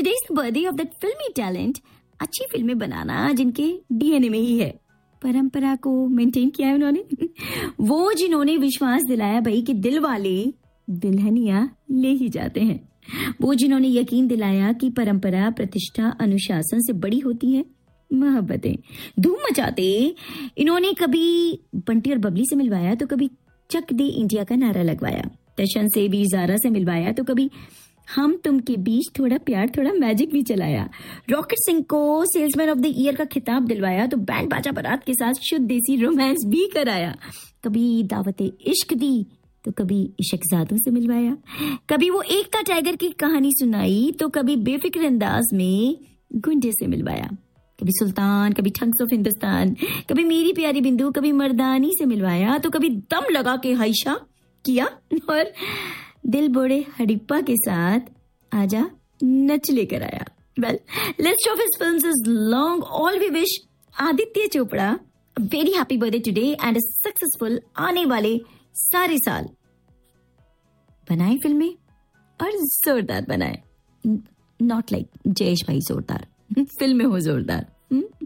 Today's the birthday of that फिल्मी talent, अच्छी फिल्में बनाना जिनके डीएनए में ही है। परंपरा को मेंटेन किया है उन्होंने। वो जिन्होंने विश्वास दिलाया भाई कि दिल वाले दुल्हनिया ले ही जाते हैं। वो जिन्होंने यकीन दिलाया कि परंपरा, प्रतिष्ठा, अनुशासन से बड़ी होती है मोहब्बतें। धूम मचाते इन्होंने कभी बंटी और बबली से मिलवाया तो कभी चक दे इंडिया का नारा लगवाया। दर्शन से भी ज़ारा से मिलवाया तो कभी हम तुम के बीच थोड़ा प्यार थोड़ा मैजिक भी चलाया। रॉकेट सिंह को सेल्समैन ऑफ द ईयर का खिताब दिलवाया तो बैंड बाजा बारात के साथ शुद्ध देसी रोमांस भी कराया। कभी दावते इश्क दी तो कभी इश्कजादों से मिलवाया। कभी वो एकता टाइगर की कहानी सुनाई तो कभी बेफिक्र अंदाज में गुंडे से मिलवाया। कभी सुल्तान, कभी ठग्स ऑफ हिंदुस्तान, कभी मेरी प्यारी बिंदु, कभी मर्दानी से मिलवाया तो कभी दम लगा के हाइशा किया और दिल बोड़े हडिप्पा के साथ आजा नच लेकर आया। Well, list of his films is long. All we wish Aditya Chopra very happy birthday today and successful आने वाले सारे साल। बनाए फिल्में और जोरदार बनाए, नॉट लाइक जयेश भाई जोरदार, फिल्में हो जोरदार।